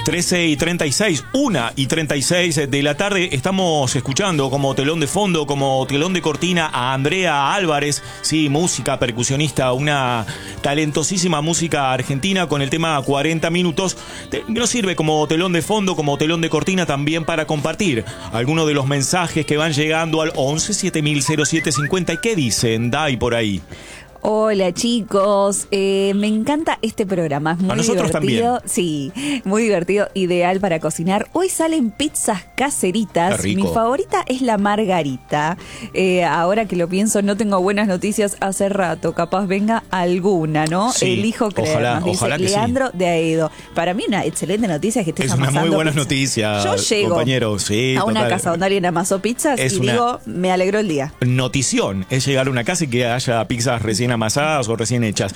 13:36, 1:36 de la tarde. Estamos escuchando como telón de fondo, como telón de cortina a Andrea Álvarez, sí, música, percusionista, una talentosísima música argentina con el tema 40 minutos. Nos sirve como telón de fondo, como telón de cortina también para compartir algunos de los mensajes que van llegando al 11 7000 0750. ¿Y qué dicen, Dai, por ahí? Hola chicos, me encanta este programa, es muy a nosotros divertido. También. Sí, muy divertido, ideal para cocinar. Hoy salen pizzas caseritas. Qué rico. Mi favorita es la margarita. Ahora que lo pienso, no tengo buenas noticias hace rato, capaz venga alguna, ¿no? Sí, Elijo creer, nos dice ojalá que Leandro sí. de Aedo. Para mí una excelente noticia es que estés Es una amasando muy buena pizza. noticia, Yo llego compañero, sí, a una total. casa donde alguien amasó pizzas Es y una digo, me alegró el día. Notición es llegar a una casa y que haya pizzas recién amasadas o recién hechas.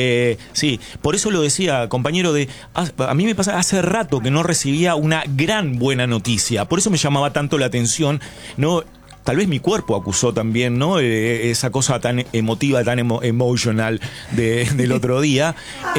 Sí, por eso lo decía, compañero, a mí me pasa hace rato que no recibía una gran buena noticia. Por eso me llamaba tanto la atención, ¿no? Tal vez mi cuerpo acusó también, ¿no? Esa cosa tan emotiva, tan emotional del otro día.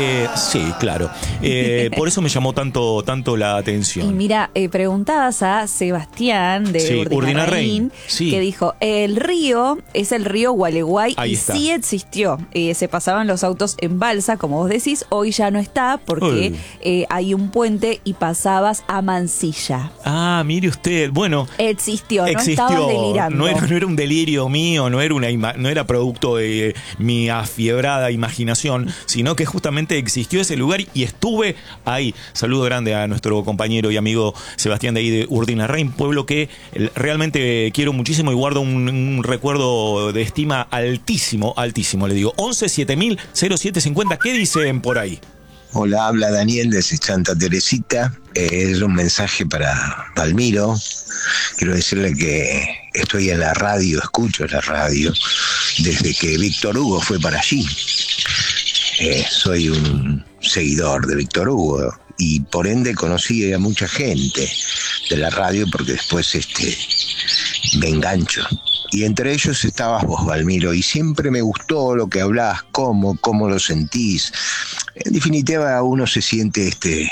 Sí, claro. Por eso me llamó tanto la atención. Y mira, preguntabas a Sebastián de Urdinarraín, sí, que dijo, el río es el río Gualeguay. Ahí y está. Sí existió. Se pasaban los autos en balsa, como vos decís, hoy ya no está porque hay un puente y pasabas a Mansilla. Ah, mire usted, bueno. Existió, no estabas delirando. No era un delirio mío, no era producto de mi afiebrada imaginación, sino que justamente existió ese lugar y estuve ahí. Saludo grande a nuestro compañero y amigo Sebastián de ahí de Urdinarraín, pueblo que realmente quiero muchísimo y guardo un recuerdo de estima altísimo, le digo. 11 7000 0750, ¿qué dicen por ahí? Hola, habla Daniel desde Santa Teresita. Es un mensaje para Palmiro. Quiero decirle que estoy en la radio, escucho la radio desde que Víctor Hugo fue para allí. Soy un seguidor de Víctor Hugo y por ende conocí a mucha gente de la radio porque después me engancho. Y entre ellos estabas vos, Palmiro, y siempre me gustó lo que hablás, cómo lo sentís. En definitiva, uno se siente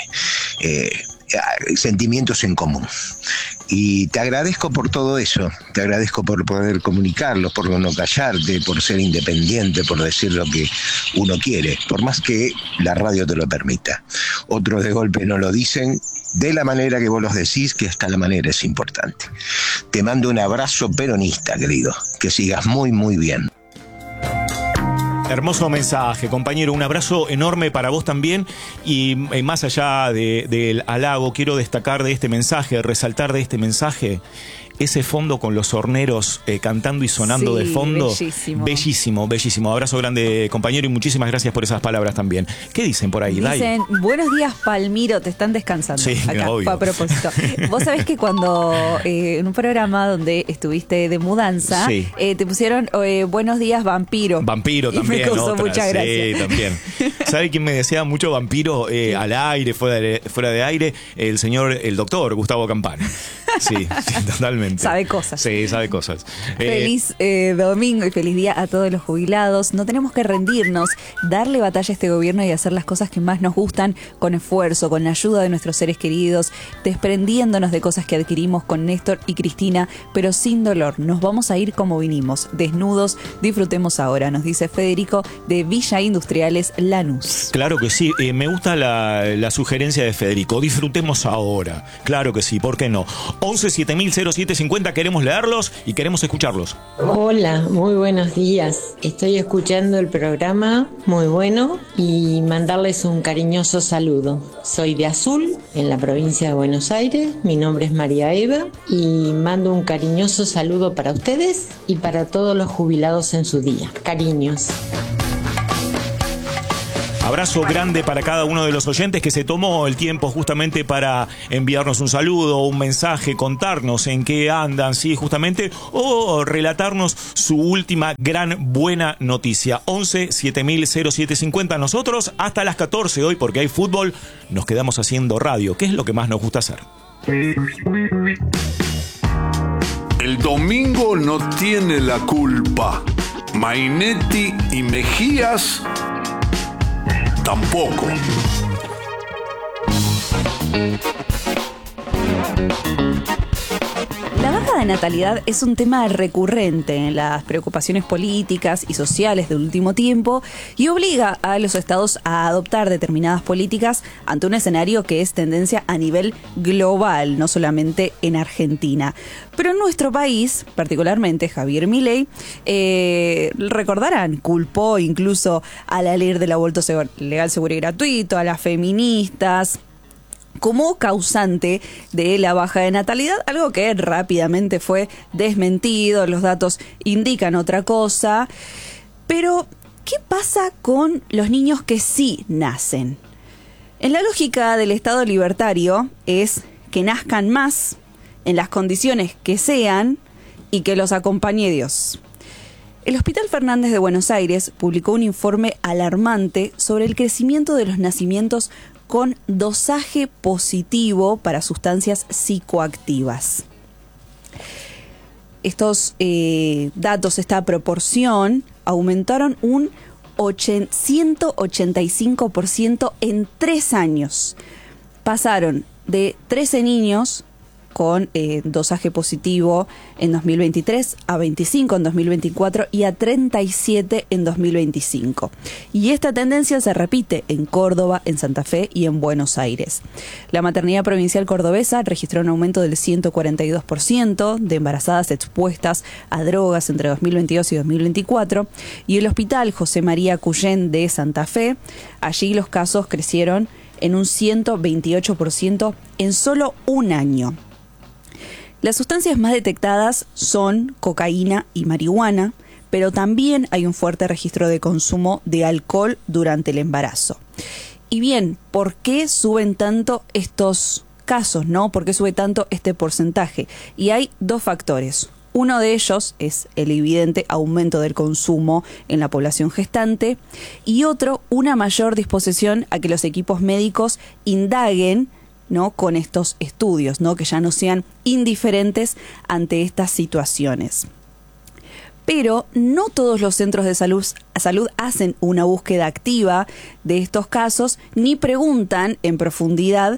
sentimientos en común. Y te agradezco por todo eso, te agradezco por poder comunicarlos, por no callarte, por ser independiente, por decir lo que uno quiere, por más que la radio te lo permita. Otros de golpe no lo dicen de la manera que vos los decís, que hasta la manera es importante. Te mando un abrazo peronista, querido, que sigas muy, muy bien. Hermoso mensaje, compañero, un abrazo enorme para vos también y más allá del halago, quiero destacar de este mensaje, resaltar de este mensaje ese fondo con los horneros cantando y sonando de fondo. Bellísimo. Bellísimo, bellísimo. Abrazo grande, compañero, y muchísimas gracias por esas palabras también. ¿Qué dicen por ahí, Dai? Dicen, buenos días, Palmiro, te están descansando. Sí, acá, obvio. a propósito. Vos sabés que cuando en un programa donde estuviste de mudanza, sí, te pusieron buenos días, vampiro. Vampiro y también. me causó otra. mucha gracia. Sí, también. ¿Sabe quién me decía mucho vampiro al aire, fuera de aire? El doctor Gustavo Campana. Sí, totalmente. Sabe cosas. Sí, sabe cosas. Feliz domingo y feliz día a todos los jubilados. No tenemos que rendirnos, darle batalla a este gobierno y hacer las cosas que más nos gustan con esfuerzo, con la ayuda de nuestros seres queridos, desprendiéndonos de cosas que adquirimos con Néstor y Cristina, pero sin dolor. Nos vamos a ir como vinimos, desnudos. Disfrutemos ahora, nos dice Federico de Villa Industriales Lanús. Claro que sí, me gusta la sugerencia de Federico. Disfrutemos ahora. Claro que sí, ¿por qué no? 11 7000 0750, queremos leerlos y queremos escucharlos. Hola, muy buenos días. Estoy escuchando el programa, muy bueno, y mandarles un cariñoso saludo. Soy de Azul, en la provincia de Buenos Aires. Mi nombre es María Eva y mando un cariñoso saludo para ustedes y para todos los jubilados en su día. Cariños. Abrazo grande para cada uno de los oyentes que se tomó el tiempo justamente para enviarnos un saludo, un mensaje, contarnos en qué andan, sí, justamente, o relatarnos su última gran buena noticia. 11 7000 0750. Nosotros hasta las 14 hoy, porque hay fútbol, nos quedamos haciendo radio, que es lo que más nos gusta hacer. El domingo no tiene la culpa. Mainetti y Mejías tampoco. La baja de natalidad es un tema recurrente en las preocupaciones políticas y sociales del último tiempo y obliga a los estados a adoptar determinadas políticas ante un escenario que es tendencia a nivel global, no solamente en Argentina. Pero en nuestro país, particularmente Javier Milei, recordarán, culpó incluso a la ley del aborto legal, seguro y gratuito, a las feministas, como causante de la baja de natalidad, algo que rápidamente fue desmentido, los datos indican otra cosa. Pero, ¿qué pasa con los niños que sí nacen? En la lógica del Estado libertario es que nazcan más, en las condiciones que sean, y que los acompañe Dios. El Hospital Fernández de Buenos Aires publicó un informe alarmante sobre el crecimiento de los nacimientos con dosaje positivo para sustancias psicoactivas. Estos datos, esta proporción, aumentaron un 185% en 3 años. Pasaron de 13 niños con dosaje positivo en 2023 a 25 en 2024 y a 37 en 2025. Y esta tendencia se repite en Córdoba, en Santa Fe y en Buenos Aires. La maternidad provincial cordobesa registró un aumento del 142% de embarazadas expuestas a drogas entre 2022 y 2024, y el Hospital José María Cuyén de Santa Fe, allí los casos crecieron en un 128% en solo un año. Las sustancias más detectadas son cocaína y marihuana, pero también hay un fuerte registro de consumo de alcohol durante el embarazo. Y bien, ¿por qué suben tanto estos casos, no? ¿Por qué sube tanto este porcentaje? Y hay 2 factores. Uno de ellos es el evidente aumento del consumo en la población gestante y otro, una mayor disposición a que los equipos médicos indaguen, ¿no?, con estos estudios, ¿no?, que ya no sean indiferentes ante estas situaciones. Pero no todos los centros de salud hacen una búsqueda activa de estos casos ni preguntan en profundidad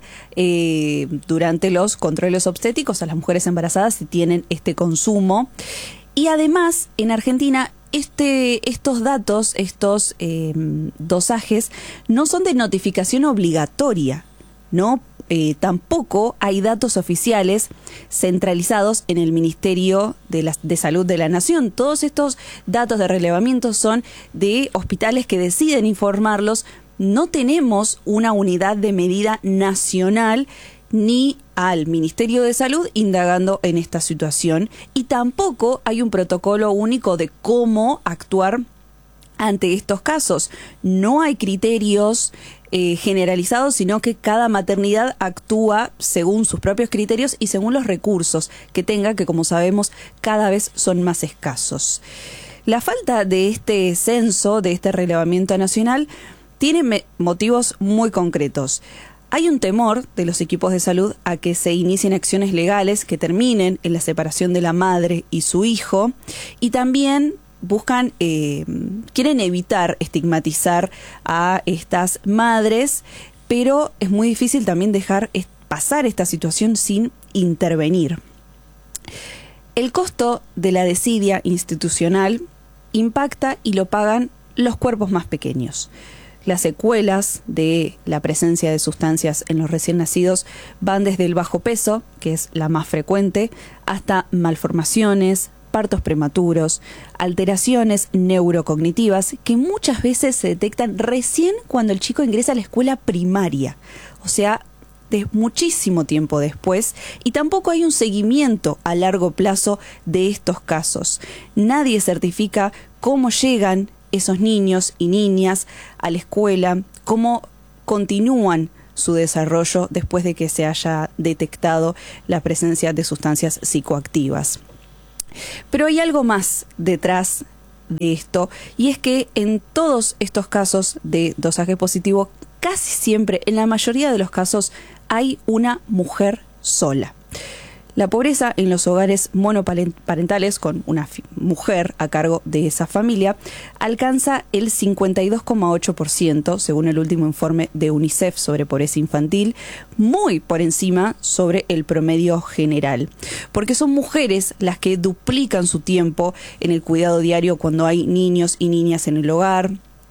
durante los controles obstétricos a las mujeres embarazadas si tienen este consumo. Y además, en Argentina, estos datos, estos dosajes, no son de notificación obligatoria, ¿no? Tampoco hay datos oficiales centralizados en el Ministerio de Salud de la Nación. Todos estos datos de relevamiento son de hospitales que deciden informarlos. No tenemos una unidad de medida nacional ni al Ministerio de Salud indagando en esta situación. Y tampoco hay un protocolo único de cómo actuar ante estos casos. No hay criterios generalizados, sino que cada maternidad actúa según sus propios criterios y según los recursos que tenga, que como sabemos cada vez son más escasos. La falta de este censo, de este relevamiento nacional, tiene motivos muy concretos. Hay un temor de los equipos de salud a que se inicien acciones legales que terminen en la separación de la madre y su hijo, y también quieren evitar estigmatizar a estas madres, pero es muy difícil también dejar pasar esta situación sin intervenir. El costo de la desidia institucional impacta y lo pagan los cuerpos más pequeños. Las secuelas de la presencia de sustancias en los recién nacidos van desde el bajo peso, que es la más frecuente, hasta malformaciones, partos prematuros, alteraciones neurocognitivas que muchas veces se detectan recién cuando el chico ingresa a la escuela primaria, o sea, de muchísimo tiempo después, y tampoco hay un seguimiento a largo plazo de estos casos. Nadie certifica cómo llegan esos niños y niñas a la escuela, cómo continúan su desarrollo después de que se haya detectado la presencia de sustancias psicoactivas. Pero hay algo más detrás de esto, y es que en todos estos casos de dosaje positivo, casi siempre, en la mayoría de los casos, hay una mujer sola. La pobreza en los hogares monoparentales con una mujer a cargo de esa familia alcanza el 52,8% según el último informe de UNICEF sobre pobreza infantil, muy por encima sobre el promedio general, porque son mujeres las que duplican su tiempo en el cuidado diario cuando hay niños y niñas en el hogar,